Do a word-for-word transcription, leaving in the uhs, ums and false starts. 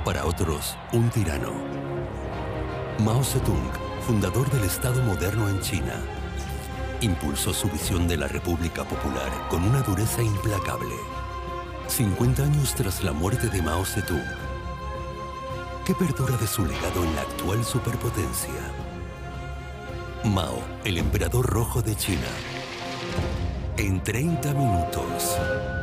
para otros, un tirano. Mao Zedong, fundador del Estado moderno en China, impulsó su visión de la República Popular con una dureza implacable. cincuenta años tras la muerte de Mao Zedong, ¿qué perdura de su legado en la actual superpotencia? Mao, el emperador rojo de China. En treinta minutos.